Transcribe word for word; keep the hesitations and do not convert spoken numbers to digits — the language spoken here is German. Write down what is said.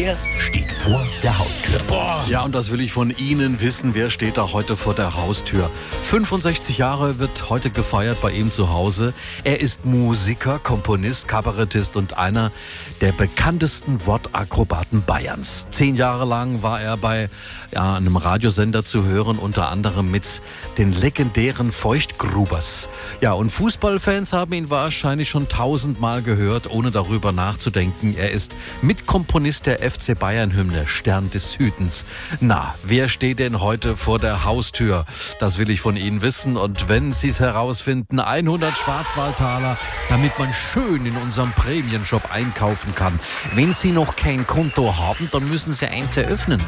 Wer steht vor der Haustür? Boah. Ja, und das will ich von Ihnen wissen. Wer steht da heute vor der Haustür? fünfundsechzig Jahre wird heute gefeiert bei ihm zu Hause. Er ist Musiker, Komponist, Kabarettist und einer der bekanntesten Wortakrobaten Bayerns. Zehn Jahre lang war er bei ja, einem Radiosender zu hören, unter anderem mit den legendären Feuchtgrubers. Ja, und Fußballfans haben ihn wahrscheinlich schon tausendmal gehört, ohne darüber nachzudenken. Er ist Mitkomponist der F C Bayern-Hymne Stern des Südens. Na, wer steht denn heute vor der Haustür? Das will ich von Ihnen wissen. Und wenn Sie es herausfinden, hundert Schwarzwaldtaler, damit man schön in unserem Prämienshop einkaufen kann. Wenn Sie noch kein Konto haben, dann müssen Sie eins eröffnen.